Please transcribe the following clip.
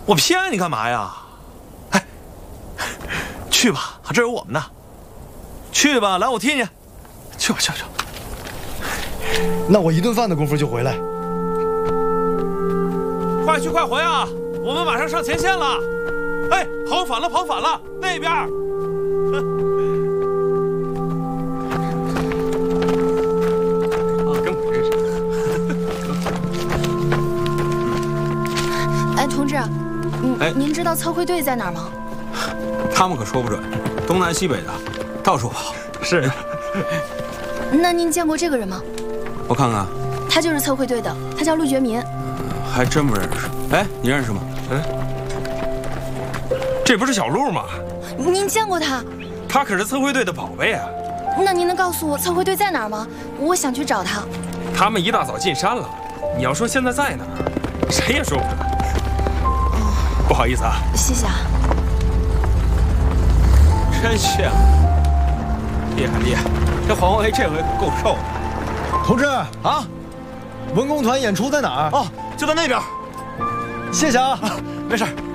我骗你干嘛呀？哎，去吧，这有我们呢。去吧，来，我替你。去吧，去吧，去吧。 那我1顿饭的功夫就回来。 快去快回啊！我们马上上前线了。哎，跑反了，跑反了，那边。 跟我认识。哎，同志，您知道测绘队在哪儿吗？ 他们可说不准，东南西北的，到处跑。 是。 那您见过这个人吗？ 我看看。 他就是测绘队的，他叫陆觉民。 还真不认识。哎，你认识吗？ 这不是小陆吗？ 您见过他？ 他可是测绘队的宝贝啊。 那您能告诉我测绘队在哪儿吗？我想去找他。 他们一大早进山了。你要说现在在哪儿，谁也说不准。不好意思啊。 谢谢啊。 真羡慕，厉害厉害！这黄维这回可够瘦的。 同志啊，文工团演出在哪儿？ 哦，就在那边。 谢谢啊， 没事。